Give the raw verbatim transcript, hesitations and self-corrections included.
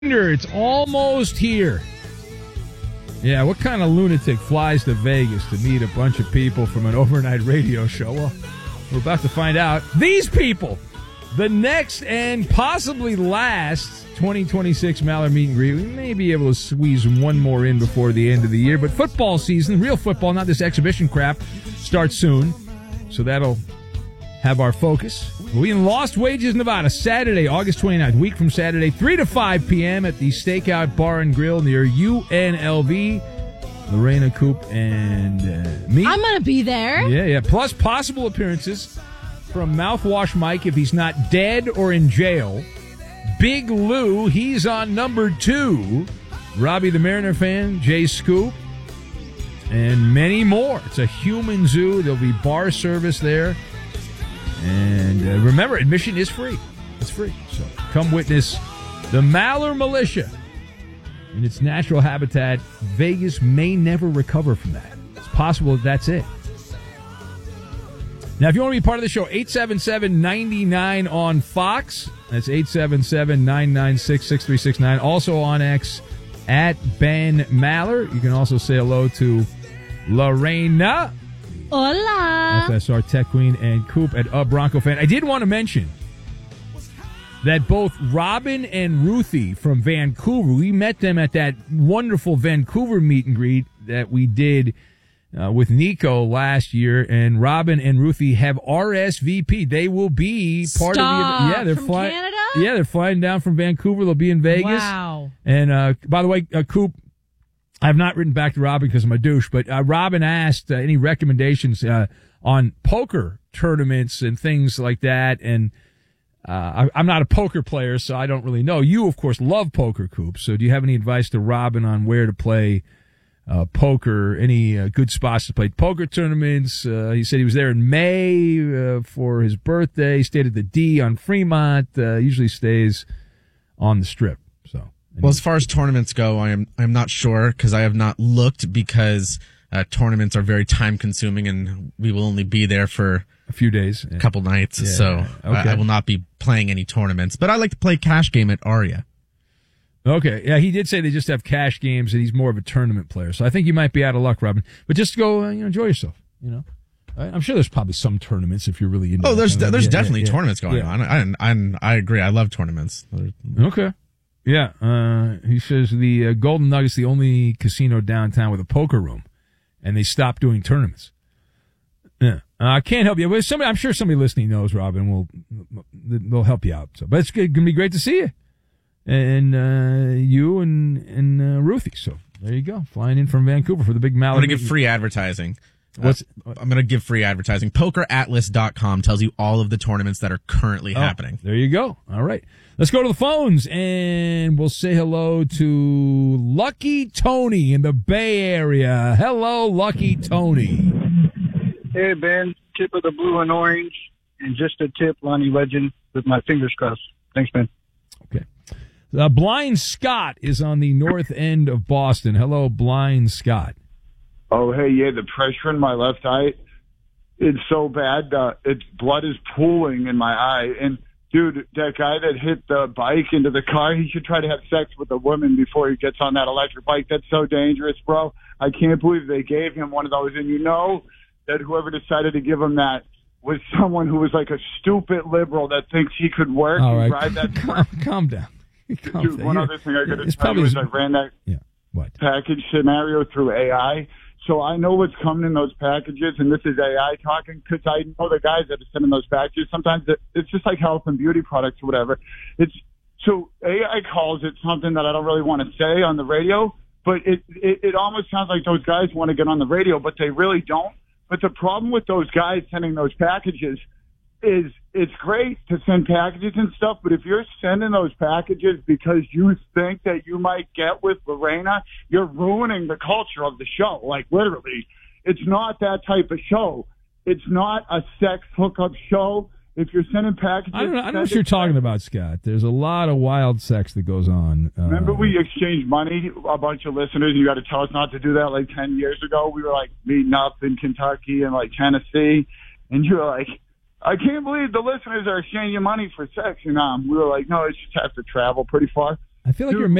It's almost here. Yeah, what kind of lunatic flies to Vegas to meet a bunch of people from an overnight radio show? Well, we're about to find out. These people, the next and possibly last twenty twenty-six Mallard Meet and Greet. We may be able to squeeze one more in before the end of the year, but football season, real football, not this exhibition crap, starts soon. So that'll have our focus. We'll be in Lost Wages, Nevada, Saturday, August twenty-ninth, week from Saturday, three to five p.m. at the Stakeout Bar and Grill near U N L V. Lorena, Coop, and uh, me. I'm going to be there. Yeah, yeah. Plus possible appearances from Mouthwash Mike if he's not dead or in jail. Big Lou, he's on number two. Robbie the Mariner fan, Jay Scoop, and many more. It's a human zoo. There'll be bar service there. And uh, remember, admission is free. It's free. So come witness the Maller Militia in its natural habitat. Vegas may never recover from that. It's possible that that's it. Now, if you want to be part of the show, eight seven seven, nine nine on Fox. That's eight seven seven, nine nine six, six three six nine. Also on X at Ben Maller. You can also say hello to Lorena. Hola. F S R Tech Queen and Coop at A Bronco Fan. I did want to mention that both Robin and Ruthie from Vancouver, we met them at that wonderful Vancouver meet and greet that we did uh, with Nico last year. And Robin and Ruthie have R S V P. They will be part Stop. of the. Yeah, they're from flying. Canada? Yeah, they're flying down from Vancouver. They'll be in Vegas. Wow. And uh, by the way, uh, Coop, I have not written back to Robin because I'm a douche, but uh, Robin asked uh, any recommendations uh, on poker tournaments and things like that. And uh, I, I'm not a poker player, so I don't really know. You, of course, love poker, Coop. So do you have any advice to Robin on where to play uh, poker, any uh, good spots to play poker tournaments? Uh, he said he was there in May uh, for his birthday. He stayed at the D on Fremont. Uh, usually stays on the Strip. So. Well, as far as tournaments go, I am I'm not sure because I have not looked because uh, tournaments are very time consuming and we will only be there for a few days, a couple nights. Yeah. So Okay. I, I will not be playing any tournaments. But I like to play cash game at Aria. Okay, yeah, he did say they just have cash games and he's more of a tournament player. So I think you might be out of luck, Robin. But just go, uh, you know, enjoy yourself. You know, I, I'm sure there's probably some tournaments if you're really into. Oh, there's that. there's Yeah, definitely yeah, yeah. tournaments going Yeah. on. I, I I agree. I love tournaments. Okay. Yeah, uh, he says the uh, Golden Nugget's the only casino downtown with a poker room, and they stopped doing tournaments. Yeah, uh, I can't help you. Well, somebody, I'm sure somebody listening knows, Robin. Will they'll help you out. So, but it's good, gonna be great to see you, and uh, you and and uh, Ruthie. So there you go, flying in from Vancouver for the big Mallard. I'm going to give free advertising. What's Uh, I'm going to give free advertising. Poker Atlas dot com tells you all of the tournaments that are currently oh, happening. There you go. All right. Let's go to the phones, and we'll say hello to Lucky Tony in the Bay Area. Hello, Lucky Tony. Hey, Ben. Tip of the blue and orange, and just a tip, Lonnie Legend, with my fingers crossed. Thanks, Ben. Okay. Uh, Blind Scott is on the north end of Boston. Hello, Blind Scott. Oh, hey, yeah, the pressure in my left eye, it's so bad. Uh, it's blood is pooling in my eye. And, dude, that guy that hit the bike into the car, he should try to have sex with a woman before he gets on that electric bike. That's so dangerous, bro. I can't believe they gave him one of those. And you know that whoever decided to give him that was someone who was like a stupid liberal that thinks he could work All and right. ride that. calm, calm down. Calm Dude, down. one You're- other thing I got to it's tell probably you is I ran that yeah. What? package scenario through A I. So I know what's coming in those packages, and this is A I talking, because I know the guys that are sending those packages. Sometimes it, it's just like health and beauty products or whatever. It's so A I calls it something that I don't really want to say on the radio, but it, it, it almost sounds like those guys want to get on the radio, but they really don't. But the problem with those guys sending those packages is it's great to send packages and stuff, but if you're sending those packages because you think that you might get with Lorena, you're ruining the culture of the show. Like, literally, it's not that type of show. It's not a sex hookup show. If you're sending packages... I don't know, I don't know what you're talking about, Scott. There's a lot of wild sex that goes on. Uh, Remember we exchanged money, a bunch of listeners, you got to tell us not to do that like ten years ago. We were, like, meeting up in Kentucky and, like, Tennessee, and you were like... I can't believe the listeners are exchanging money for sex. And um, we were like, no, it's just have to travel pretty far. I feel like Dude, you're